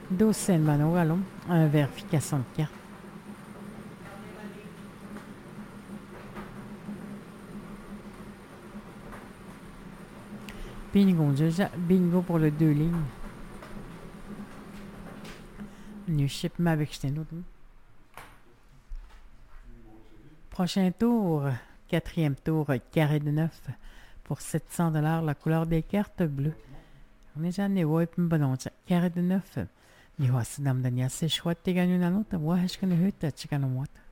12 mano, vérification de carte. Bingo, bingo pour le 2 lignes. New shipment avec Steno. Prochain tour, quatrième tour, carré de 9 pour 700 la couleur des cartes bleues. On est déjà né, ouais, puis bon, carré de 9. Ni was dam dan ja se schwat tegen nu na nota, wa hash kan hütte chicken wat.